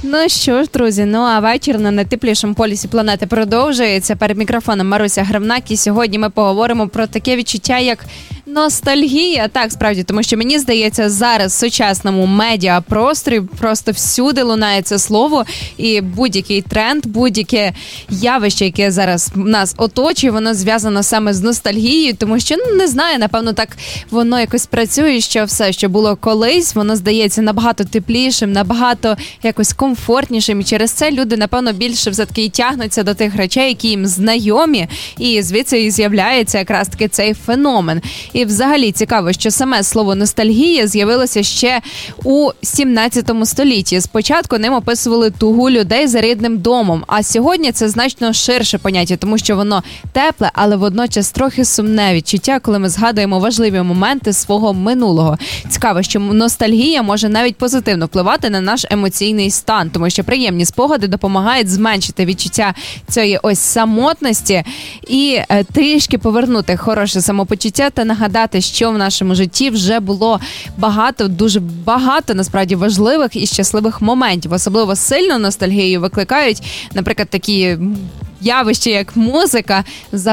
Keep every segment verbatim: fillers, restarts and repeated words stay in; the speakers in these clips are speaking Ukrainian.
Ну що ж, друзі, ну а вечір на найтеплішому полюсі планети продовжується. Перед мікрофоном Маруся Гривнак, і сьогодні ми поговоримо про таке відчуття, як ностальгія. Так, справді, тому що мені здається, зараз в сучасному медіапросторі просто всюди лунає це слово, і будь-який тренд, будь-яке явище, яке зараз нас оточує, воно зв'язано саме з ностальгією, тому що, ну, не знаю, напевно, так воно якось працює, що все, що було колись, воно здається набагато теплішим, набагато якось комфортнішим, і через це люди, напевно, більше все-таки і тягнуться до тих речей, які їм знайомі, і звідси і з'являється якраз таки цей феномен. І взагалі цікаво, що саме слово ностальгія з'явилося ще у сімнадцятому столітті. Спочатку ним описували тугу людей за рідним домом, а сьогодні це значно ширше поняття, тому що воно тепле, але водночас трохи сумне відчуття, коли ми згадуємо важливі моменти свого минулого. Цікаво, що ностальгія може навіть позитивно впливати на наш емоційний стан, тому що приємні спогади допомагають зменшити відчуття цієї ось самотності і е, трішки повернути хороше самопочуття та нагадати, що в нашому житті вже було багато, дуже багато, насправді, важливих і щасливих моментів. Особливо сильну ностальгію викликають, наприклад, такі явище, як музика,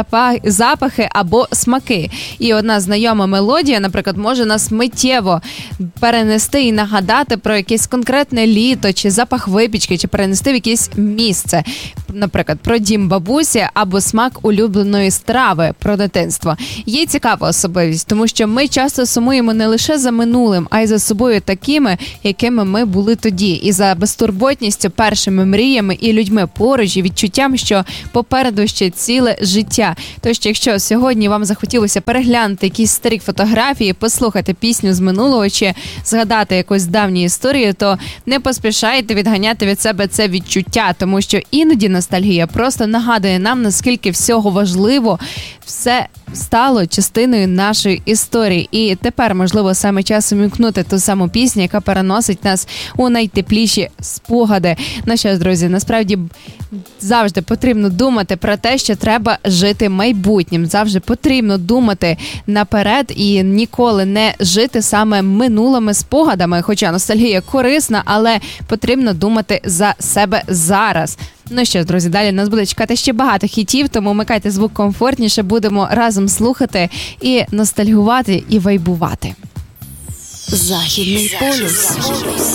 запахи або смаки. І одна знайома мелодія, наприклад, може нас миттєво перенести і нагадати про якесь конкретне літо, чи запах випічки, чи перенести в якесь місце. Наприклад, про дім бабусі або смак улюбленої страви, про дитинство. Є цікава особливість, тому що ми часто сумуємо не лише за минулим, а й за собою такими, якими ми були тоді. І за безтурботністю, першими мріями і людьми поруч, і відчуттям, що попереду ще ціле життя. Тож, якщо сьогодні вам захотілося переглянути якісь старі фотографії, послухати пісню з минулого чи згадати якусь давню історію, то не поспішайте відганяти від себе це відчуття, тому що іноді ностальгія просто нагадує нам, наскільки всього важливо все стало частиною нашої історії. І тепер, можливо, саме час умікнути ту саму пісню, яка переносить нас у найтепліші спогади. Ну що ж, друзі, насправді завжди потрібно думати про те, що треба жити майбутнім. Завжди потрібно думати наперед і ніколи не жити саме минулими спогадами. Хоча ностальгія корисна, але потрібно думати за себе зараз. Ну що ж, друзі, далі нас буде чекати ще багато хітів, тому вмикайте звук комфортніше, будемо разом слухати і ностальгувати, і вайбувати. Західний полюс.